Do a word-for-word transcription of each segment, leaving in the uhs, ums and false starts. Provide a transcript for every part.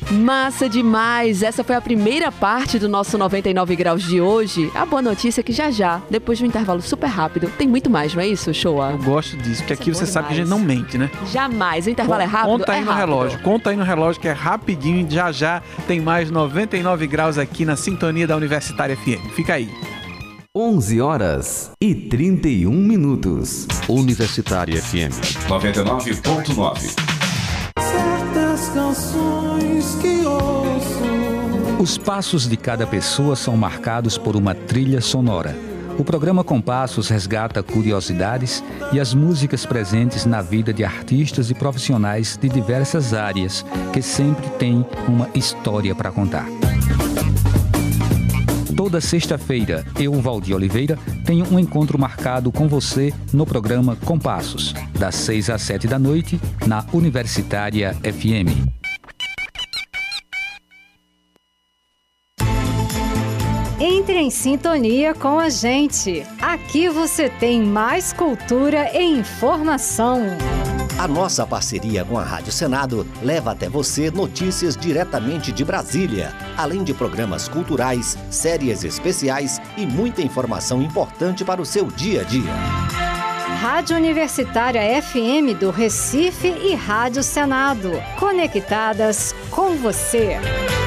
Massa demais! Essa foi a primeira parte do nosso noventa e nove graus de hoje. A boa notícia é que já já, depois de um intervalo super rápido, tem muito mais, não é isso, Shoa? Eu gosto disso, porque Isso aqui é você bom sabe que a gente demais. não mente, né? Jamais. O intervalo é rápido, Conta aí é no rápido. relógio, conta aí no relógio que é rapidinho e já já tem mais noventa e nove graus aqui na sintonia da Universitária F M. Fica aí. onze horas e trinta e um minutos. Universitária F M noventa e nove ponto nove. Certas canções que ouço. Os passos de cada pessoa são marcados por uma trilha sonora. O programa Compassos resgata curiosidades e as músicas presentes na vida de artistas e profissionais de diversas áreas, que sempre têm uma história para contar. Toda sexta-feira, eu, Valdir Oliveira, tenho um encontro marcado com você no programa Compassos, das seis às sete da noite, na Universitária F M. Entre em sintonia com a gente. Aqui você tem mais cultura e informação. A nossa parceria com a Rádio Senado leva até você notícias diretamente de Brasília, além de programas culturais, séries especiais e muita informação importante para o seu dia a dia. Rádio Universitária F M do Recife e Rádio Senado, conectadas com você.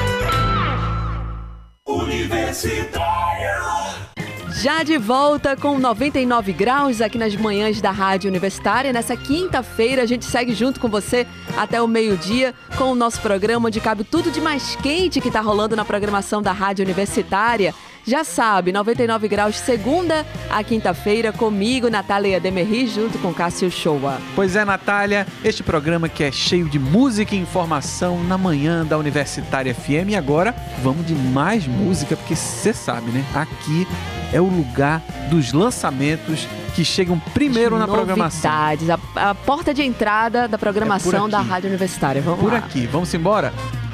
Universitária. Já de volta com noventa e nove graus aqui nas manhãs da Rádio Universitária. Nessa quinta-feira a gente segue junto com você até o meio-dia com o nosso programa onde cabe tudo de mais quente que está rolando na programação da Rádio Universitária. Já sabe, noventa e nove graus segunda a quinta-feira comigo, Natália Demerri, junto com Cássio Shoa. Pois é, Natália, este programa que é cheio de música e informação na manhã da Universitária F M. E agora vamos de mais música, porque você sabe, né? Aqui é o lugar dos lançamentos que chegam primeiro na programação. Novidades, a, a porta de entrada da programação É da Rádio Universitária. Vamos Por lá. aqui, vamos embora?